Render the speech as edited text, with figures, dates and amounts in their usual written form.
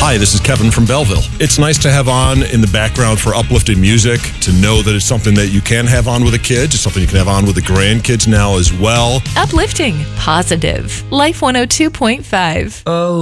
Hi, this is Kevin from Belleville. It's nice to have on in the background for uplifting music, to know that it's something that you can have on with the kids. It's something you can have on with the grandkids now as well. Uplifting, positive. Life 102.5. Oh.